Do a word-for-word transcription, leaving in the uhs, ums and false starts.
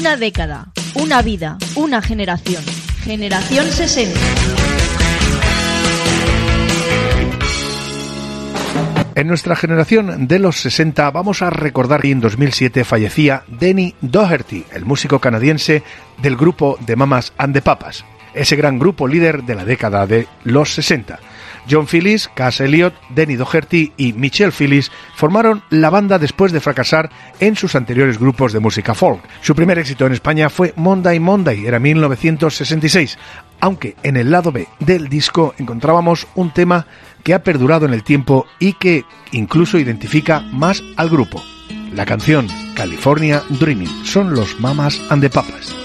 Una década, una vida, una generación. Generación sesenta. En nuestra generación de los sesenta vamos a recordar que en dos mil siete fallecía Denny Doherty, el músico canadiense del grupo The Mamas and the Papas, ese gran grupo líder de la década de los sesenta. John Phillis, Cass Elliot, Denny Doherty y Michelle Phillis formaron la banda después de fracasar en sus anteriores grupos de música folk. Su primer éxito en España fue Monday Monday, era mil novecientos sesenta y seis, aunque en el lado B del disco encontrábamos un tema que ha perdurado en el tiempo y que incluso identifica más al grupo. La canción California Dreaming son los Mamas and the Papas.